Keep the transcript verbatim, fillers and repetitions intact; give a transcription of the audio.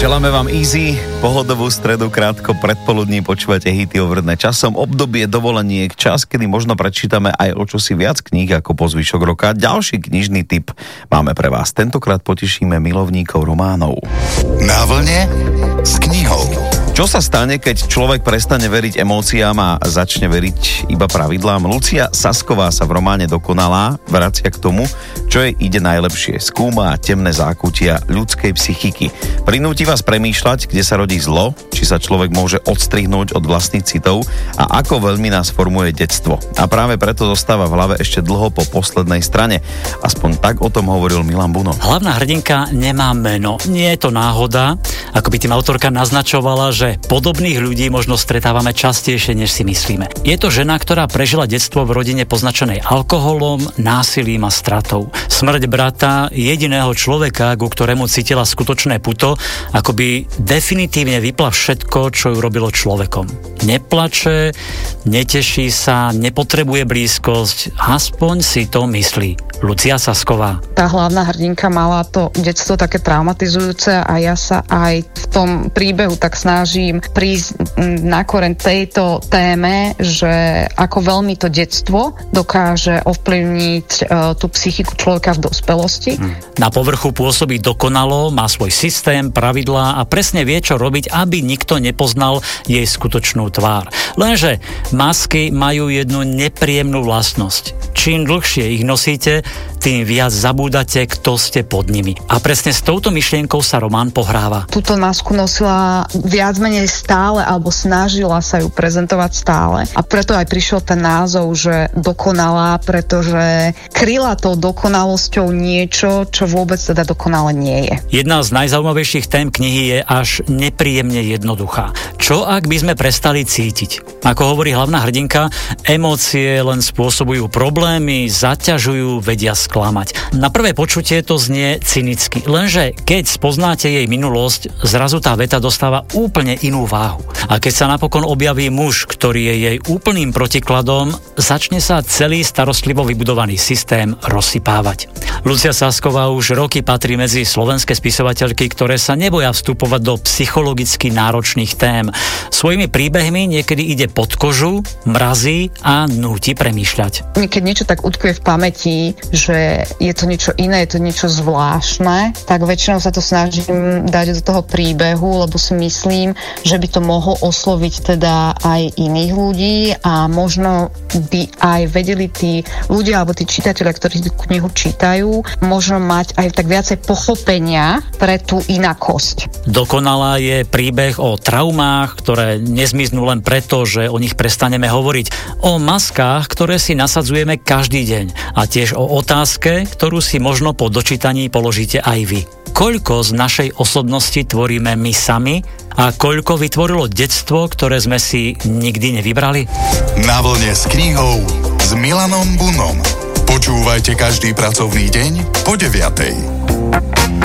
Želáme vám easy, pohodovú stredu, krátko predpoludní, počúvate hity overené časom, obdobie dovoleniek, čas, kedy možno prečítame aj o čosi viac kníh ako po zvyšok roka. Ďalší knižný tip máme pre vás. Tentokrát potešíme milovníkov románov. Na vlne s knihou. Čo sa stane, keď človek prestane veriť emóciám a začne veriť iba pravidlám? Lucia Sasková sa v románe Dokonalá vracia k tomu, čo jej ide najlepšie. Skúma temné zákutia ľudskej psychiky. Prinúti vás premýšľať, kde sa rodí zlo, či sa človek môže odstrihnúť od vlastných citov a ako veľmi nás formuje detstvo. A práve preto zostáva v hlave ešte dlho po poslednej strane. Aspoň tak o tom hovoril Milan Buno. Hlavná hrdinka nemá meno. Nie je to náhoda, ako by tým autorka naznačovala, že podobných ľudí možno stretávame častejšie, než si myslíme. Je to žena, ktorá prežila detstvo v rodine poznačenej alkoholom, násilím a stratou. Smrť brata, jediného človeka, ku ktorému cítila skutočné puto, akoby definitívne vypla všetko, čo ju robilo človekom. Neplače, neteší sa, nepotrebuje blízkosť, aspoň si to myslí. Lucia Sasková. Tá hlavná hrdinka mala to detstvo také traumatizujúce a ja sa aj v tom príbehu tak snažím prísť na koreň tejto téme, že ako veľmi to detstvo dokáže ovplyvniť e, tú psychiku človeka v dospelosti. Na povrchu pôsobí dokonalo, má svoj systém, pravidlá a presne vie, čo robiť, aby nikto nepoznal jej skutočnú tvár. Lenže masky majú jednu nepríjemnú vlastnosť. Čím dlhšie ich nosíte, tým viac zabúdate, kto ste pod nimi. A presne s touto myšlienkou sa román pohráva. Túto masku nosila viac menej stále, alebo snažila sa ju prezentovať stále. A preto aj prišiel ten názov, že dokonalá, pretože kryla tou dokonalosťou niečo, čo vôbec teda dokonale nie je. Jedna z najzaujímavejších tém knihy je až nepríjemne jednoduchá. Čo ak by sme prestali cítiť? Ako hovorí hlavná hrdinka, emócie len spôsobujú problémy, zaťažujú, vedia sklamať. Na prvé počutie to znie cynicky, lenže keď spoznáte jej minulosť, zrazu tá veta dostáva úplne inú váhu. A keď sa napokon objaví muž, ktorý je jej úplným protikladom, začne sa celý starostlivo vybudovaný systém rozsypávať. Lucia Sasková už roky patrí medzi slovenské spisovateľky, ktoré sa neboja vstupovať do psychologicky náročných tém. Svojimi príbehmi niekedy ide pod kožu, mrazí a núti premýšľať. Keď niečo tak utkvie v pamäti, že je to niečo iné, je to niečo zvláštne, tak väčšinou sa to snažím dať do toho príbehu, lebo si myslím, že by to mohlo osloviť teda aj iných ľudí a možno by aj vedeli tí ľudia alebo tí čitatelia, ktorí tú knihu čítajú, možno mať aj tak viacej pochopenia pre tú inakosť. Dokonalá je príbeh o traumách, ktoré nezmiznú len preto, že o nich prestaneme hovoriť. O maskách, ktoré si nasadzujeme každý deň. A tiež o otázke, ktorú si možno po dočítaní položíte aj vy. Koľko z našej osobnosti tvoríme my sami a koľko vytvorilo detstvo, ktoré sme si nikdy nevybrali? Na vlne s knihou s Milanom Bunom. Počúvajte každý pracovný deň po deviatej.